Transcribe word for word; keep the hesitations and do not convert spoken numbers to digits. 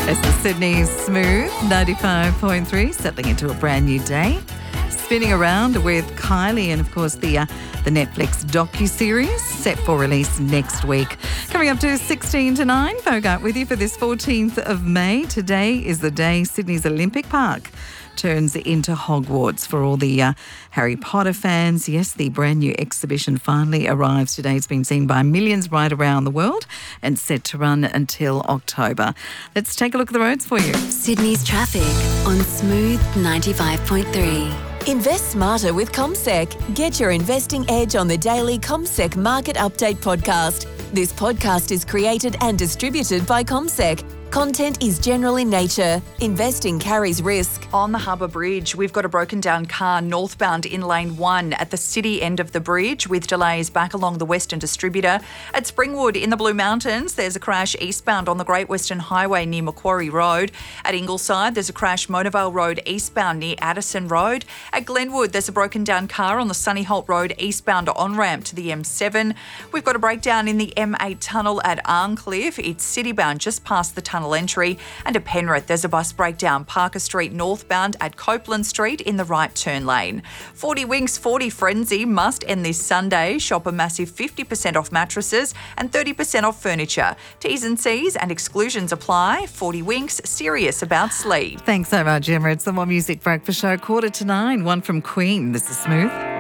As the Sydney's Smooth ninety-five point three, settling into a brand new day. Spinning around with Kylie and, of course, the uh, the Netflix docu-series set for release next week. Coming up to sixteen to nine, Bogart with you for this fourteenth of May. Today is the day Sydney's Olympic Park turns into Hogwarts for all the uh, Harry Potter fans. Yes, the brand new exhibition finally arrives today. It's been seen by millions right around the world and set to run until October. Let's take a look at the roads for you. Sydney's traffic on Smooth ninety-five point three. Invest smarter with CommSec. Get your investing edge on the daily CommSec Market Update podcast. This podcast is created and distributed by CommSec. Content is general in nature. Investing carries risk. On the Harbour Bridge, we've got a broken down car northbound in lane one at the city end of the bridge with delays back along the Western Distributor. At Springwood in the Blue Mountains, there's a crash eastbound on the Great Western Highway near Macquarie Road. At Ingleside, there's a crash Motorvale Road eastbound near Addison Road. At Glenwood, there's a broken down car on the Sunnyholt Road eastbound on-ramp to the M seven. We've got a breakdown in the M eight tunnel at Arncliffe. It's citybound just past the tunnel entry. And at Penrith, there's a bus breakdown Parker Street northbound at Copeland Street in the right turn lane. forty Winks forty Frenzy must end this Sunday. Shop a massive fifty percent off mattresses and thirty percent off furniture. T's and C's and exclusions apply. forty Winks, serious about sleep. Thanks so much, Emma. It's the More Music Breakfast Show, quarter to nine. One from Queen. This is Smooth.